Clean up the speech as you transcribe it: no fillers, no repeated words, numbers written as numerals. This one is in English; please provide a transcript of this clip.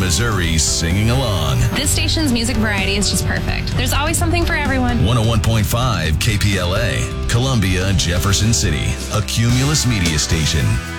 Missouri singing along. This station's music variety is just perfect. There's always something for everyone. 101.5 KPLA, Columbia, Jefferson City, a Cumulus Media station.